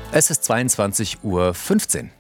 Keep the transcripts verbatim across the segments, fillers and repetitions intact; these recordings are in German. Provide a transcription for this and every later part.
Es ist zweiundzwanzig Uhr fünfzehn.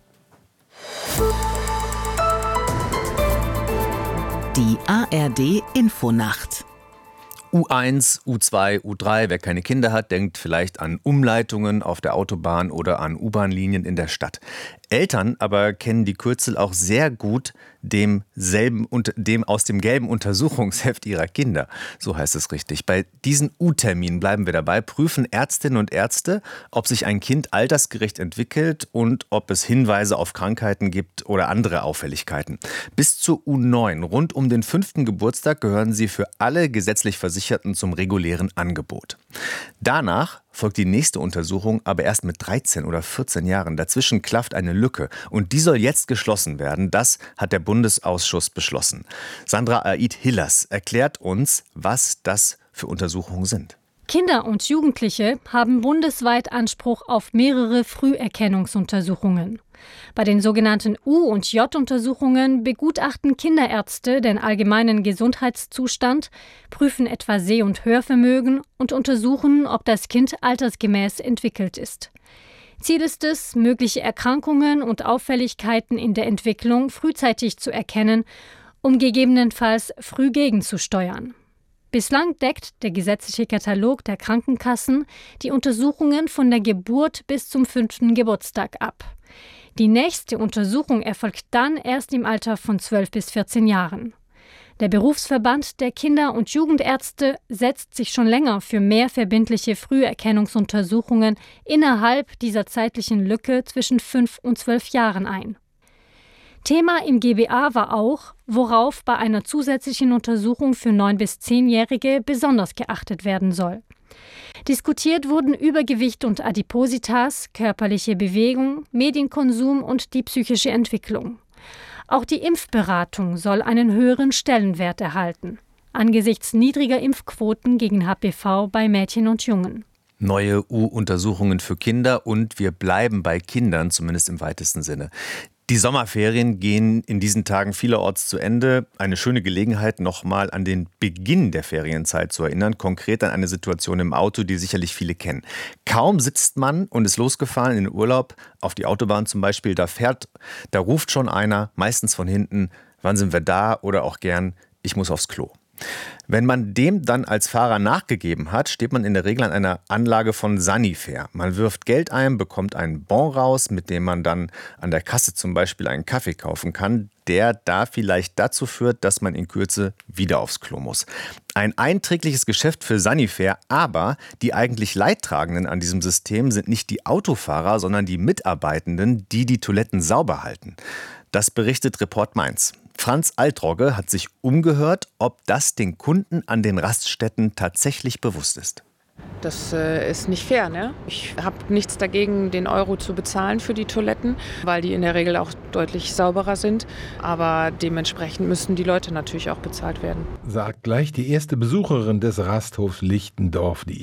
Die A R D-Infonacht. U eins, U zwei, U drei, wer keine Kinder hat, denkt vielleicht an Umleitungen auf der Autobahn oder an U-Bahn-Linien in der Stadt. Eltern aber kennen die Kürzel auch sehr gut dem, selben, dem aus dem gelben Untersuchungsheft ihrer Kinder. So heißt es richtig. Bei diesen U-Terminen bleiben wir dabei, prüfen Ärztinnen und Ärzte, ob sich ein Kind altersgerecht entwickelt und ob es Hinweise auf Krankheiten gibt oder andere Auffälligkeiten. Bis zur U neun, rund um den fünften Geburtstag, gehören sie für alle gesetzlich Versicherten zum regulären Angebot. Danach folgt die nächste Untersuchung, aber erst mit dreizehn oder vierzehn Jahren. Dazwischen klafft eine Lücke und die soll jetzt geschlossen werden. Das hat der Bundesausschuss beschlossen. Sandra Aid-Hillers erklärt uns, was das für Untersuchungen sind. Kinder und Jugendliche haben bundesweit Anspruch auf mehrere Früherkennungsuntersuchungen. Bei den sogenannten U- und J-Untersuchungen begutachten Kinderärzte den allgemeinen Gesundheitszustand, prüfen etwa Seh- und Hörvermögen und untersuchen, ob das Kind altersgemäß entwickelt ist. Ziel ist es, mögliche Erkrankungen und Auffälligkeiten in der Entwicklung frühzeitig zu erkennen, um gegebenenfalls früh gegenzusteuern. Bislang deckt der gesetzliche Katalog der Krankenkassen die Untersuchungen von der Geburt bis zum fünften Geburtstag ab. Die nächste Untersuchung erfolgt dann erst im Alter von zwölf bis vierzehn Jahren. Der Berufsverband der Kinder- und Jugendärzte setzt sich schon länger für mehr verbindliche Früherkennungsuntersuchungen innerhalb dieser zeitlichen Lücke zwischen fünf und zwölf Jahren ein. Thema im G B A war auch, worauf bei einer zusätzlichen Untersuchung für neun- bis zehnjährige besonders geachtet werden soll. Diskutiert wurden Übergewicht und Adipositas, körperliche Bewegung, Medienkonsum und die psychische Entwicklung. Auch die Impfberatung soll einen höheren Stellenwert erhalten, angesichts niedriger Impfquoten gegen H P V bei Mädchen und Jungen. Neue U-Untersuchungen für Kinder und wir bleiben bei Kindern, zumindest im weitesten Sinne. Die Sommerferien gehen in diesen Tagen vielerorts zu Ende. Eine schöne Gelegenheit, nochmal an den Beginn der Ferienzeit zu erinnern. Konkret an eine Situation im Auto, die sicherlich viele kennen. Kaum sitzt man und ist losgefahren in den Urlaub, auf die Autobahn zum Beispiel, da fährt, da ruft schon einer, meistens von hinten, wann sind wir da oder auch gern, ich muss aufs Klo. Wenn man dem dann als Fahrer nachgegeben hat, steht man in der Regel an einer Anlage von Sanifair. Man wirft Geld ein, bekommt einen Bon raus, mit dem man dann an der Kasse zum Beispiel einen Kaffee kaufen kann, der da vielleicht dazu führt, dass man in Kürze wieder aufs Klo muss. Ein einträgliches Geschäft für Sanifair, aber die eigentlich Leidtragenden an diesem System sind nicht die Autofahrer, sondern die Mitarbeitenden, die die Toiletten sauber halten. Das berichtet Report Mainz. Franz Altrogge hat sich umgehört, ob das den Kunden an den Raststätten tatsächlich bewusst ist. Das äh, ist nicht fair, ne? Ich habe nichts dagegen, den Euro zu bezahlen für die Toiletten, weil die in der Regel auch deutlich sauberer sind. Aber dementsprechend müssen die Leute natürlich auch bezahlt werden. Sagt gleich die erste Besucherin des Rasthofs Lichtendorf. Die